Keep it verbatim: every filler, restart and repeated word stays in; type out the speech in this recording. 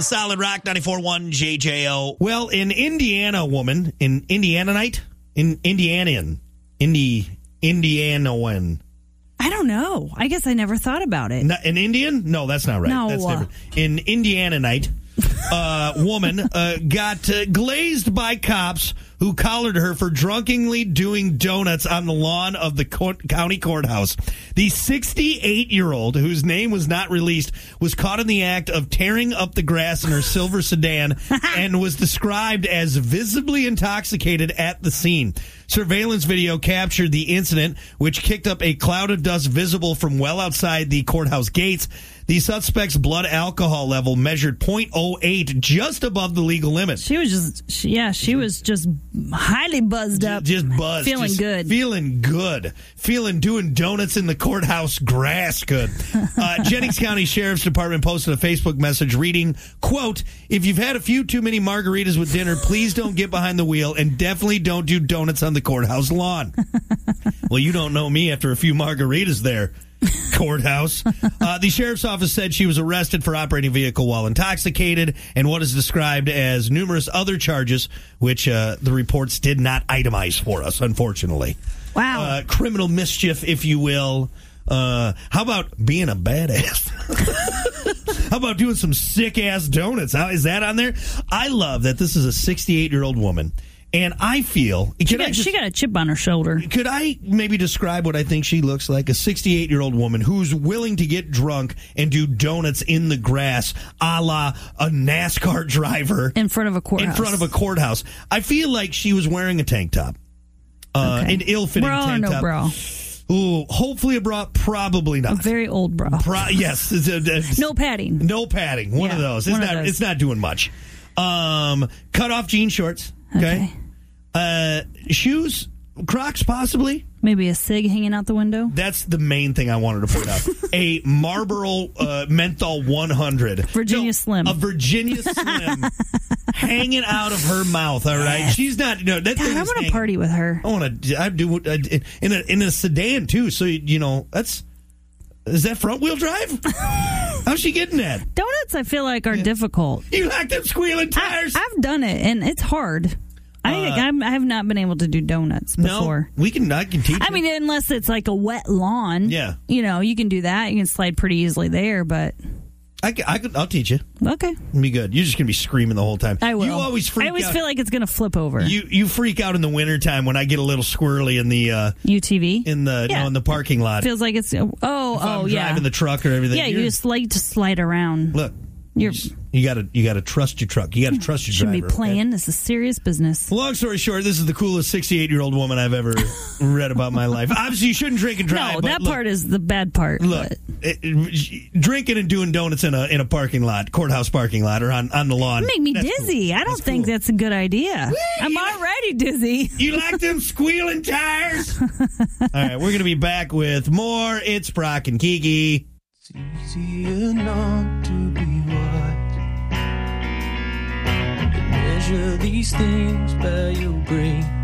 Solid Rock ninety-four point one J J O. Well, an Indiana woman, an Indiananite, in Indianian, Indi, Indianoan. I don't know. I guess I never thought about it. Not, an Indian? No, that's not right. No. That's different. An Indiananite uh, woman uh, got uh, glazed by cops who collared her for drunkenly doing donuts on the lawn of the court, county courthouse. The sixty-eight-year-old, whose name was not released, was caught in the act of tearing up the grass in her silver sedan and was described as visibly intoxicated at the scene. Surveillance video captured the incident, which kicked up a cloud of dust visible from well outside the courthouse gates. The suspect's blood alcohol level measured point oh eight, just above the legal limit. She was just, she, yeah, she was just highly buzzed up. Just, just buzzed. Feeling just good. Feeling good. Feeling, doing donuts in the courthouse grass good. Uh, Jennings County Sheriff's Department posted a Facebook message reading, quote, "If you've had a few too many margaritas with dinner, please don't get behind the wheel and definitely don't do donuts on the courthouse lawn." Well, you don't know me after a few margaritas there. Courthouse. Uh, the sheriff's office said she was arrested for operating a vehicle while intoxicated and what is described as numerous other charges, which uh, the reports did not itemize for us, unfortunately. Wow. Uh, criminal mischief, if you will. Uh, how about being a badass? How about doing some sick-ass donuts? How, is that on there? I love that this is a sixty-eight-year-old woman. And I feel... She got, I just, she got a chip on her shoulder. Could I maybe describe what I think she looks like? A sixty-eight-year-old woman who's willing to get drunk and do donuts in the grass, a la a NASCAR driver. In front of a courthouse. In front of a courthouse. I feel like she was wearing a tank top. Uh, okay. An ill-fitting bra tank or no top. bra? Ooh, hopefully a bra. Probably not. A very old bra. Pro- yes. It's a, it's, no padding. No padding. One yeah, of those. It's one not. Of those. It's not doing much. Um, cut off jean shorts. Okay. okay. Uh, shoes, Crocs, possibly. Maybe a cig hanging out the window. That's the main thing I wanted to point out. A Marlboro uh, Menthol one hundred, Virginia no, Slim, a Virginia Slim, hanging out of her mouth. All right, yes. She's not. No, that God, thing I want to party with her. I want to. I do I, in a in a sedan too. So you know that's. Is that front wheel drive? How's she getting that? Donuts, I feel like are yeah. difficult. You like them squealing tires? I, I've done it, and it's hard. I think uh, I'm, I have not been able to do donuts before. No, we can. I can teach. I mean, unless it's like a wet lawn. Yeah, you know, you can do that. You can slide pretty easily there, but I, I could. I'll teach you. Okay, be good. You're just gonna be screaming the whole time. I will. You always freak. I always out. feel like it's gonna flip over. You you freak out in the wintertime when I get a little squirrely in the uh, U T V in the yeah. no, in the parking lot. Feels like it's oh if oh I'm yeah driving the truck or everything. Yeah, you just like to slide around. Look. You're, you gotta you gotta trust your truck. You gotta trust your shouldn't driver. Be playing. Okay? This is serious business. Long story short, this is the coolest sixty-eight-year-old woman I've ever read about in my life. Obviously, you shouldn't drink and drive. No, but that look, part is the bad part. Look, it, it, drinking and doing donuts in a in a parking lot, courthouse parking lot, or on, on the lawn. Make me that's dizzy. Cool. I don't that's think cool. that's a good idea. Whee! I'm already dizzy. You like them squealing tires? All right, we're gonna be back with more. It's Brock and Kiki. It's easier not to be right. Measure these things by your brain.